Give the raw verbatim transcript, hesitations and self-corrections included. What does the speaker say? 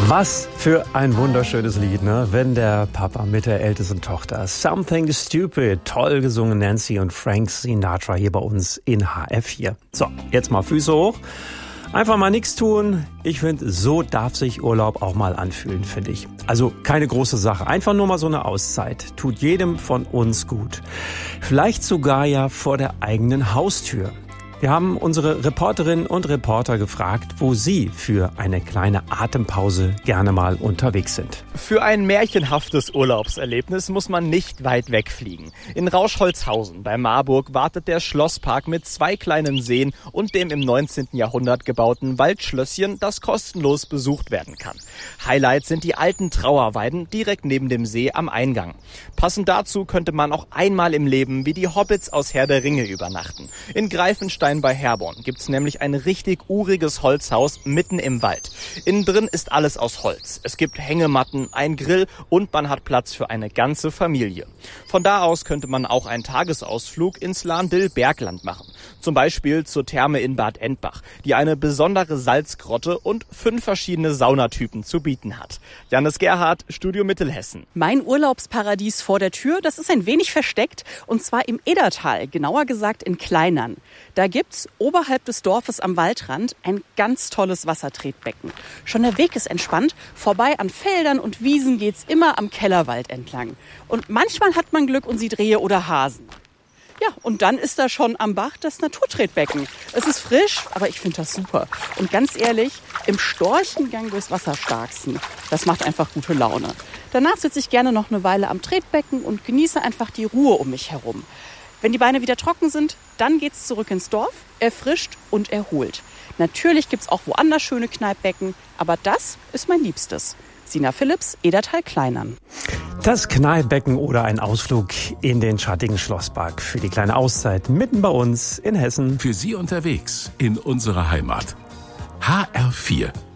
Was für ein wunderschönes Lied, ne? Wenn der Papa mit der ältesten Tochter Something Stupid, toll gesungen, Nancy und Frank Sinatra hier bei uns in H F vier. So, jetzt mal Füße hoch. Einfach mal nichts tun. Ich finde, so darf sich Urlaub auch mal anfühlen, finde ich. Also keine große Sache. Einfach nur mal so eine Auszeit. Tut jedem von uns gut. Vielleicht sogar ja vor der eigenen Haustür. Wir haben unsere Reporterinnen und Reporter gefragt, wo sie für eine kleine Atempause gerne mal unterwegs sind. Für ein märchenhaftes Urlaubserlebnis muss man nicht weit wegfliegen. In Rauschholzhausen bei Marburg wartet der Schlosspark mit zwei kleinen Seen und dem im neunzehnten Jahrhundert gebauten Waldschlösschen, das kostenlos besucht werden kann. Highlight sind die alten Trauerweiden direkt neben dem See am Eingang. Passend dazu könnte man auch einmal im Leben wie die Hobbits aus Herr der Ringe übernachten. In Greifenstein bei Herborn gibt's nämlich ein richtig uriges Holzhaus mitten im Wald. Innen drin ist alles aus Holz. Es gibt Hängematten, ein Grill und man hat Platz für eine ganze Familie. Von da aus könnte man auch einen Tagesausflug ins Lahndill-Bergland machen. Zum Beispiel zur Therme in Bad Endbach, die eine besondere Salzgrotte und fünf verschiedene Saunatypen zu bieten hat. Jannis Gerhardt, Studio Mittelhessen. Mein Urlaubsparadies vor der Tür, das ist ein wenig versteckt, und zwar im Edertal, genauer gesagt in Kleinern. Da gibt's oberhalb des Dorfes am Waldrand ein ganz tolles Wassertretbecken. Schon der Weg ist entspannt, vorbei an Feldern und Wiesen geht's immer am Kellerwald entlang. Und manchmal hat man Glück und sieht Rehe oder Hasen. Ja, und dann ist da schon am Bach das Naturtretbecken. Es ist frisch, aber ich finde das super. Und ganz ehrlich, im Storchengang durchs Wasser starksten, das macht einfach gute Laune. Danach sitze ich gerne noch eine Weile am Tretbecken und genieße einfach die Ruhe um mich herum. Wenn die Beine wieder trocken sind, dann geht's zurück ins Dorf, erfrischt und erholt. Natürlich gibt's auch woanders schöne Kneippbecken, aber das ist mein Liebstes. Sina Philipps, Edertal Kleinern. Das Kneippbecken oder ein Ausflug in den schattigen Schlosspark für die kleine Auszeit mitten bei uns in Hessen. Für Sie unterwegs in unserer Heimat. H R vier